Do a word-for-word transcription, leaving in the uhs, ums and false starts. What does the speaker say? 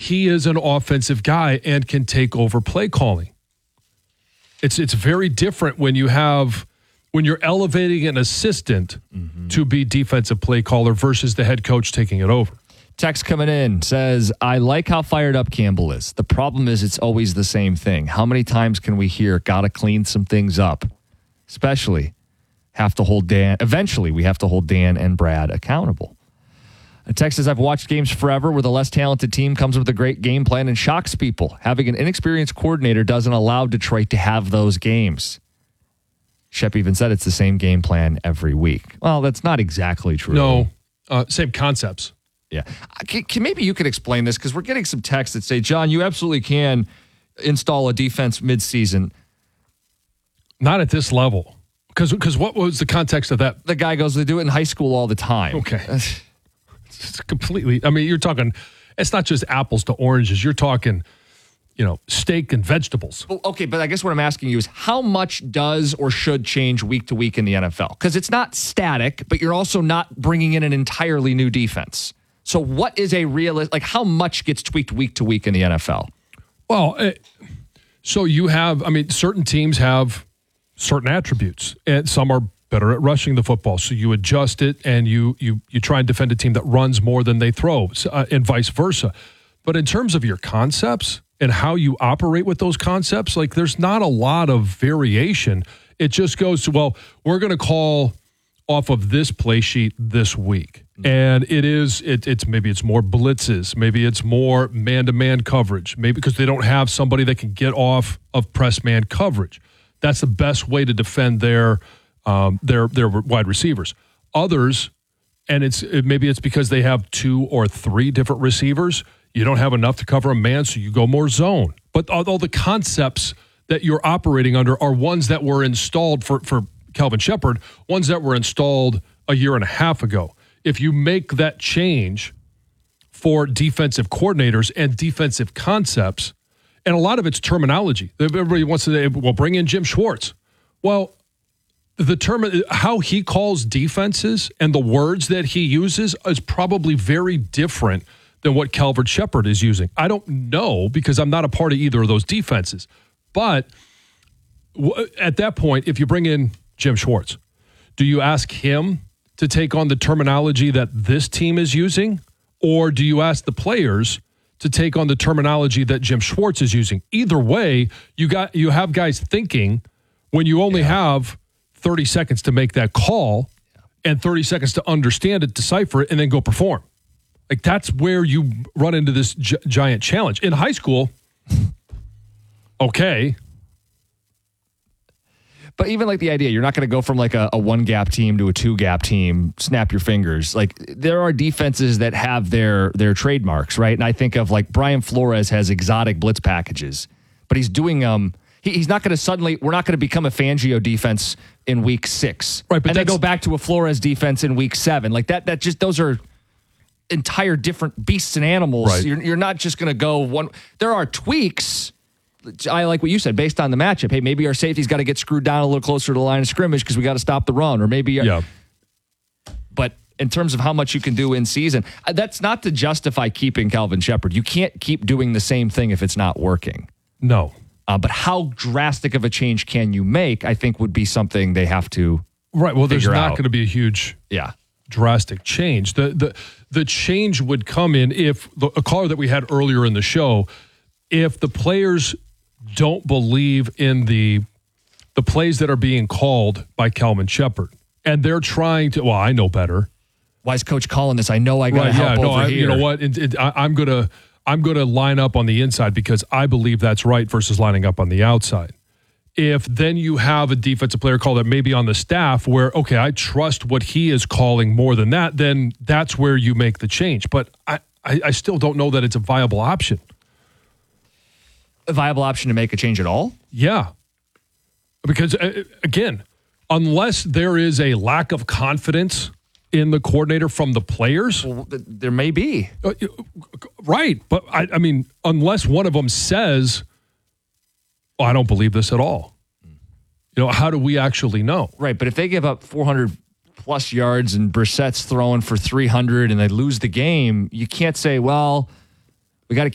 he is an offensive guy and can take over play calling. It's it's very different when you have when you're elevating an assistant mm-hmm. to be defensive play caller versus the head coach taking it over. Text coming in says, I like how fired up Campbell is. The problem is it's always the same thing. How many times can we hear, gotta clean some things up? Especially have to hold Dan. Eventually, we have to hold Dan and Brad accountable. A text says, I've watched games forever where the less talented team comes with a great game plan and shocks people. Having an inexperienced coordinator doesn't allow Detroit to have those games. Shep even said it's the same game plan every week. Well, that's not exactly true. No, uh, same concepts. Yeah. Can, can, maybe you could explain this because we're getting some texts that say, John, you absolutely can install a defense midseason. Not at this level. Because because what was the context of that? The guy goes, they do it in high school all the time. Okay. It's completely, I mean, you're talking, it's not just apples to oranges. You're talking, you know, steak and vegetables. Well, okay, but I guess what I'm asking you is how much does or should change week to week in the N F L? Because it's not static, but you're also not bringing in an entirely new defense. So what is a realistic, like how much gets tweaked week to week in the N F L? Well, uh, so you have, I mean, certain teams have certain attributes, and some are better at rushing the football. So you adjust it and you you you try and defend a team that runs more than they throw, uh, and vice versa. But in terms of your concepts and how you operate with those concepts, like there's not a lot of variation. It just goes to, well, we're going to call off of this play sheet this week. And it is, it, it's maybe it's more blitzes. Maybe it's more man-to-man coverage. Maybe because they don't have somebody that can get off of press man coverage. That's the best way to defend their um, their their wide receivers. Others, and it's it, maybe it's because they have two or three different receivers. You don't have enough to cover a man, so you go more zone. But all, all the concepts that you're operating under are ones that were installed for, for Kelvin Sheppard, ones that were installed a year and a half ago. If you make that change for defensive coordinators and defensive concepts, and a lot of it's terminology. Everybody wants to say, well, bring in Jim Schwartz. Well, the term, how he calls defenses and the words that he uses is probably very different than what Kelvin Sheppard is using. I don't know because I'm not a part of either of those defenses. But at that point, if you bring in Jim Schwartz, do you ask him to take on the terminology that this team is using? Or do you ask the players to take on the terminology that Jim Schwartz is using? Either way, you got you have guys thinking when you only yeah. have thirty seconds to make that call and thirty seconds to understand it, decipher it, and then go perform. Like that's where you run into this gi- giant challenge. In high school, okay. But even like the idea, you're not going to go from like a, a one gap team to a two gap team, snap your fingers. Like there are defenses that have their their trademarks, right? And I think of like Brian Flores has exotic blitz packages, but he's doing um he, he's not going to suddenly we're not going to become a Fangio defense in week six, right? But and then go back to a Flores defense in week seven, like that. That just those are entire different beasts and animals. Right. You're you're not just going to go one. There are tweaks. I like what you said, based on the matchup. Hey, maybe our safety's got to get screwed down a little closer to the line of scrimmage because we got to stop the run, or maybe. Yeah. But in terms of how much you can do in season, that's not to justify keeping Kelvin Sheppard. You can't keep doing the same thing if it's not working. No. Uh, but how drastic of a change can you make? I think would be something they have to. Right. Well, there's not out. going to be a huge, yeah, drastic change. The the the change would come in if the, a caller that we had earlier in the show, if the players don't believe in the the plays that are being called by Kelvin Sheppard, and they're trying to. Well, I know better. Why is Coach calling this? I know I got to right, help yeah, over no, I, here. You know what? It, it, I, I'm gonna I'm gonna line up on the inside because I believe that's right versus lining up on the outside. If then you have a defensive player call that maybe on the staff where okay, I trust what he is calling more than that, then that's where you make the change. But I I, I still don't know that it's a viable option. A viable option to make a change at all? Yeah. Because, uh, again, unless there is a lack of confidence in the coordinator from the players. Well, th- there may be. Uh, right. But, I, I mean, unless one of them says, oh, I don't believe this at all. You know, how do we actually know? Right. But if they give up four hundred plus yards and Brissett's throwing for three hundred and they lose the game, you can't say, well,